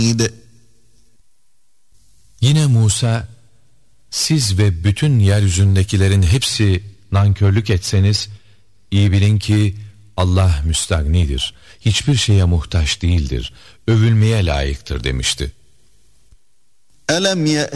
Yine Musa, siz ve bütün yeryüzündekilerin hepsi nankörlük etseniz, iyi bilin ki Allah müstagnidir, hiçbir şeye muhtaç değildir, övülmeye layıktır demişti.